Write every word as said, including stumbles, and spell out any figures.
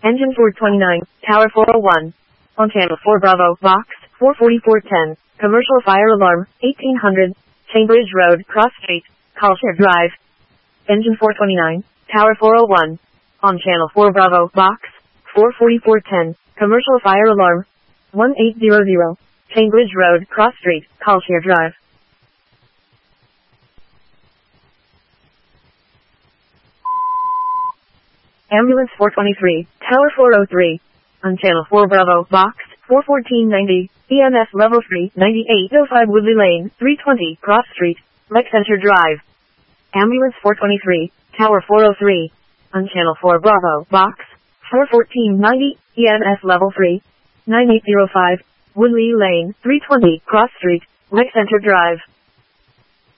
Engine four twenty-nine, Tower four oh one. On channel four Bravo, box, four forty-four ten. Commercial fire alarm, eighteen hundred. Cambridge Road, Cross Street, Colshire Drive. Engine four twenty-nine, Tower four oh one. On channel four Bravo, box, four forty-four ten. Commercial fire alarm, eighteen hundred. Cambridge Road, Cross Street, Colshire Drive. Ambulance four twenty-three, Tower four oh three. On channel four Bravo, box, four fourteen ninety. E M S level three, ninety-eight oh five Woodley Lane, three twenty, Cross Street, Rec Center Drive. Ambulance four twenty-three, Tower four oh three. On channel four Bravo, box, four fourteen ninety. E M S level three, ninety-eight oh five, Woodley Lane, three twenty, Cross Street, Rec Center Drive.